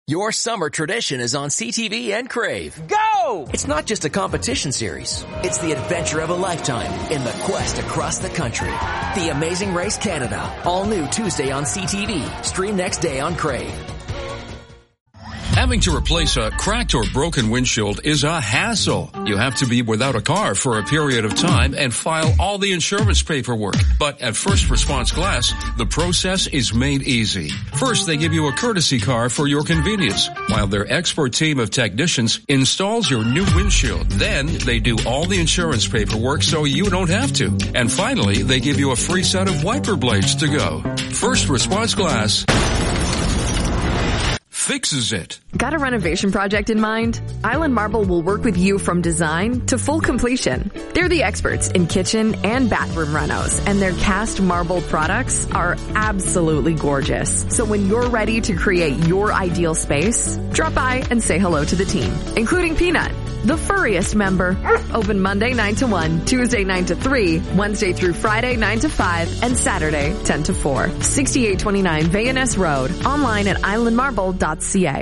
Your summer tradition is on CTV and Crave. Go! It's not just a competition series. It's the adventure of a lifetime in the quest across the country. The Amazing Race Canada. All new Tuesday on CTV. Stream next day on Crave. Having to replace a cracked or broken windshield is a hassle. You have to be without a car for a period of time and file all the insurance paperwork. But at First Response Glass, the process is made easy. First, they give you a courtesy car for your convenience, while their expert team of technicians installs your new windshield. Then, they do all the insurance paperwork so you don't have to. And finally, they give you a free set of wiper blades to go. First Response Glass fixes it. Got a renovation project in mind? Island Marble will work with you from design to full completion. They're the experts in kitchen and bathroom renos, and their cast marble products are absolutely gorgeous. So when you're ready to create your ideal space, drop by and say hello to the team, including Peanut, the furriest member. Open Monday 9 to 1, Tuesday 9 to 3, Wednesday through Friday 9 to 5, and Saturday 10 to 4. 6829 Vayaness Road. Online at islandmarble.ca.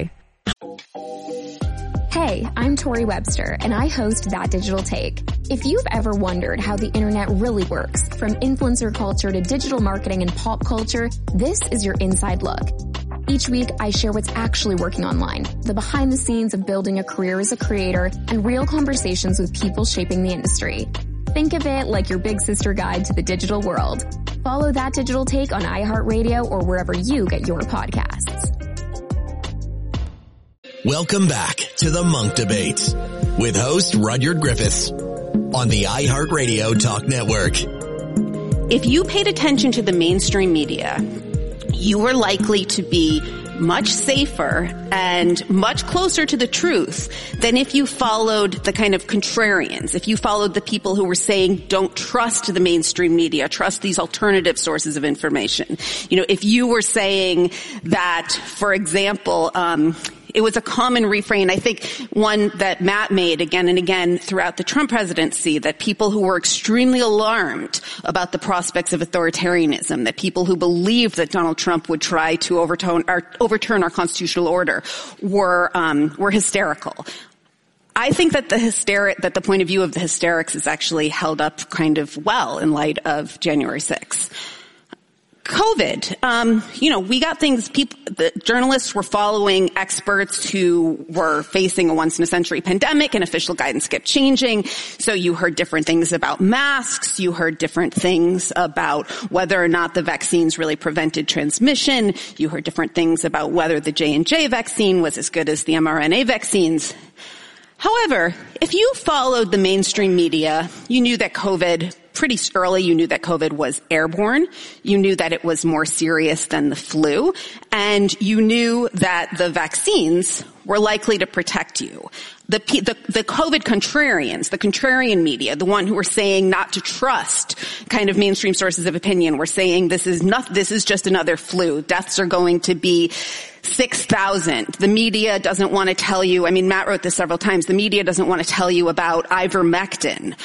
Hey, I'm Tori Webster, and I host That Digital Take. If you've ever wondered how the internet really works, from influencer culture to digital marketing and pop culture, this is your inside look. Each week, I share what's actually working online, the behind the scenes of building a career as a creator, and real conversations with people shaping the industry. Think of it like your big sister guide to the digital world. Follow That Digital Take on iHeartRadio or wherever you get your podcasts. Welcome back to the Monk Debates with host Rudyard Griffiths on the iHeartRadio Talk Network. If you paid attention to the mainstream media, you were likely to be much safer and much closer to the truth than if you followed the kind of contrarians, if you followed the people who were saying, don't trust the mainstream media, trust these alternative sources of information. You know, if you were saying that, for example, it was a common refrain, I think one that Matt made again and again throughout the Trump presidency, that people who were extremely alarmed about the prospects of authoritarianism, that people who believed that Donald Trump would try to overturn our constitutional order were hysterical. I think that the point of view of the hysterics is actually held up kind of well in light of January 6th. COVID, we got things, the journalists were following experts who were facing a once-in-a-century pandemic, and official guidance kept changing. So you heard different things about masks. You heard different things about whether or not the vaccines really prevented transmission. You heard different things about whether the J&J vaccine was as good as the mRNA vaccines. However, if you followed the mainstream media, you knew that pretty early, you knew that COVID was airborne. You knew that it was more serious than the flu. And you knew that the vaccines were likely to protect you. The COVID contrarians, the contrarian media, the one who were saying not to trust kind of mainstream sources of opinion, were saying this is just another flu. Deaths are going to be 6,000. The media doesn't want to tell you, Matt wrote this several times, the media doesn't want to tell you about ivermectin.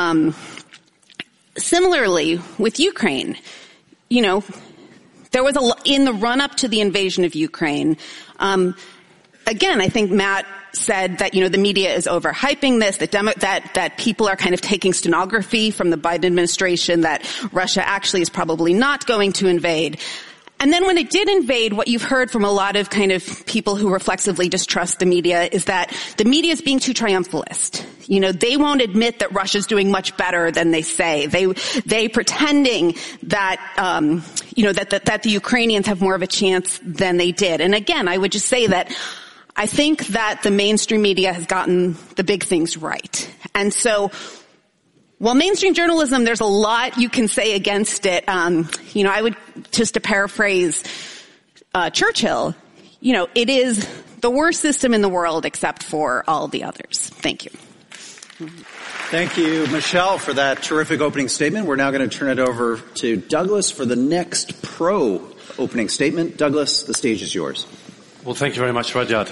Similarly, with Ukraine, there was in the run-up to the invasion of Ukraine, again, I think Matt said that, the media is overhyping this, that people are kind of taking stenography from the Biden administration, that Russia actually is probably not going to invade. And then when it did invade, what you've heard from a lot of kind of people who reflexively distrust the media is that the media is being too triumphalist. They won't admit that Russia's doing much better than they say. They pretending that, that the Ukrainians have more of a chance than they did. And again, I would just say that I think that the mainstream media has gotten the big things right. And so, while mainstream journalism, there's a lot you can say against it. I would, just to paraphrase Churchill, it is the worst system in the world except for all the others. Thank you. Thank you, Michelle, for that terrific opening statement. We're now going to turn it over to Douglas for the next pro opening statement. Douglas, the stage is yours. Well, thank you very much, Rudyard.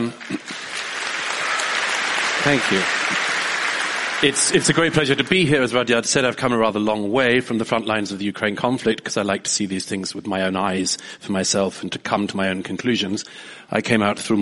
Thank you. It's a great pleasure to be here. As Rudyard said, I've come a rather long way from the front lines of the Ukraine conflict because I like to see these things with my own eyes for myself and to come to my own conclusions. I came out through